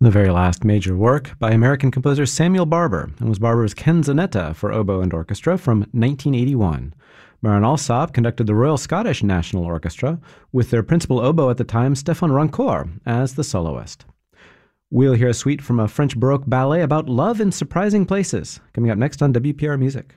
The very last major work by American composer Samuel Barber, and was Barber's Canzonetta for oboe and orchestra from 1981. Baron Alsop conducted the Royal Scottish National Orchestra, with their principal oboe at the time, Stéphane Rancourt, as the soloist. We'll hear a suite from a French Baroque ballet about love in surprising places, coming up next on WPR Music.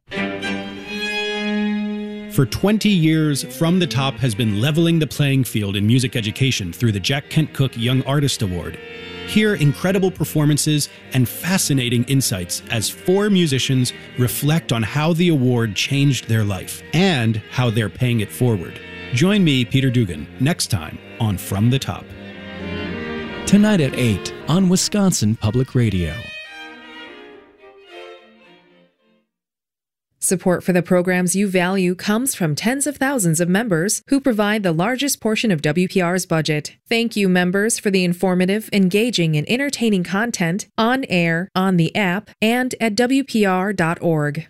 For 20 years, From the Top has been leveling the playing field in music education through the Jack Kent Cooke Young Artist Award. Hear incredible performances and fascinating insights as 4 musicians reflect on how the award changed their life and how they're paying it forward. Join me, Peter Dugan, next time on From the Top. Tonight at 8 on Wisconsin Public Radio. Support for the programs you value comes from tens of thousands of members who provide the largest portion of WPR's budget. Thank you, members, for the informative, engaging, and entertaining content on air, on the app, and at WPR.org.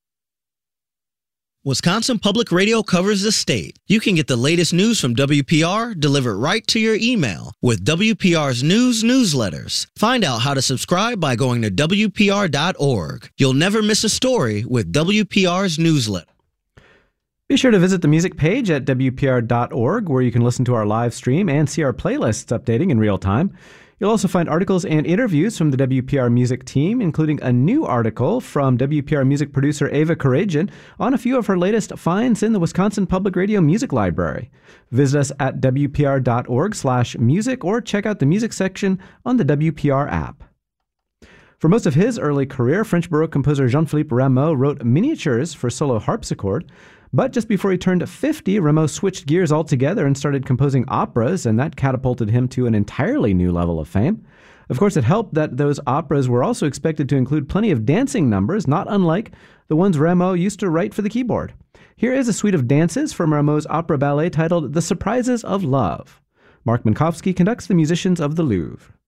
Wisconsin Public Radio covers the state. You can get the latest news from WPR delivered right to your email with WPR's news newsletters. Find out how to subscribe by going to WPR.org. You'll never miss a story with WPR's newsletter. Be sure to visit the music page at WPR.org, where you can listen to our live stream and see our playlists updating in real time. You'll also find articles and interviews from the WPR Music team, including a new article from WPR Music producer Ava Karajan on a few of her latest finds in the Wisconsin Public Radio Music Library. Visit us at WPR.org/music or check out the music section on the WPR app. For most of his early career, French Baroque composer Jean-Philippe Rameau wrote miniatures for solo harpsichord. But just before he turned 50, Rameau switched gears altogether and started composing operas, and that catapulted him to an entirely new level of fame. Of course, it helped that those operas were also expected to include plenty of dancing numbers, not unlike the ones Rameau used to write for the keyboard. Here is a suite of dances from Rameau's opera ballet titled The Surprises of Love. Mark Minkowski conducts the musicians of the Louvre.